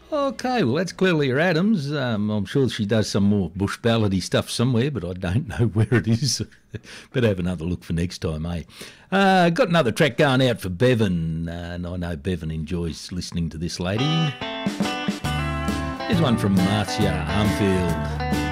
Okay, well, that's Clelia Adams. I'm sure she does some more bush ballady stuff somewhere, but I don't know where it is. Better have another look for next time, eh? Got another track going out for Bevan, and I know Bevan enjoys listening to this lady. Here's one from Marcia Armfield.